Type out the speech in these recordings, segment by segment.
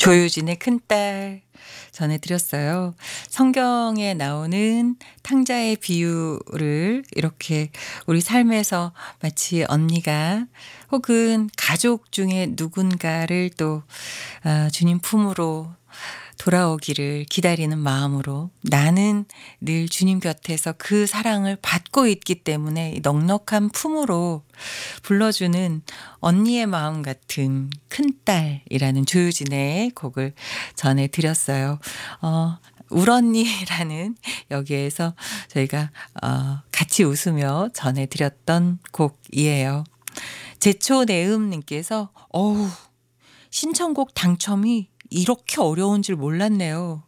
조유진의 큰딸 전해드렸어요. 성경에 나오는 탕자의 비유를 이렇게 우리 삶에서 마치 언니가 혹은 가족 중에 누군가를 또 주님 품으로 돌아오기를 기다리는 마음으로 나는 늘 주님 곁에서 그 사랑을 받고 있기 때문에 넉넉한 품으로 불러주는 언니의 마음 같은 큰딸이라는 조유진의 곡을 전해드렸어요. 울언니라는 여기에서 저희가 같이 웃으며 전해드렸던 곡이에요. 제초내음님께서 어우 신청곡 당첨이 이렇게 어려운 줄 몰랐네요.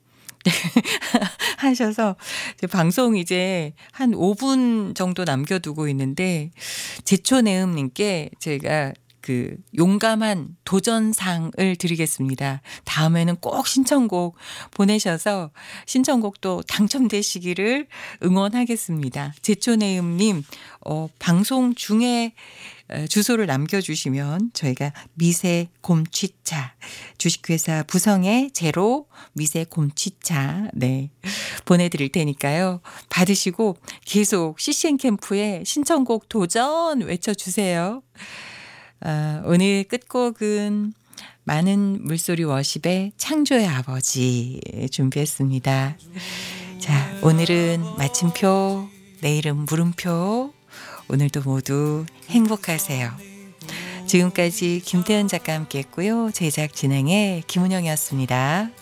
하셔서 방송 이제 한 5분 정도 남겨두고 있는데 제초내음님께 제가 그 용감한 도전상을 드리겠습니다. 다음에는 꼭 신청곡 보내셔서 신청곡도 당첨되시기를 응원하겠습니다. 제초내음님 방송 중에 주소를 남겨주시면 저희가 미세곰취차 주식회사 부성의 제로 미세곰취차 보내드릴 테니까요. 받으시고 계속 CCN 캠프에 신청곡 도전 외쳐주세요. 오늘 끝곡은 많은 물소리 워십의 창조의 아버지 준비했습니다. 자, 오늘은 마침표, 내일은 물음표. 오늘도 모두 행복하세요. 지금까지 김태현 작가와 함께 했고요. 제작 진행의 김은영이었습니다.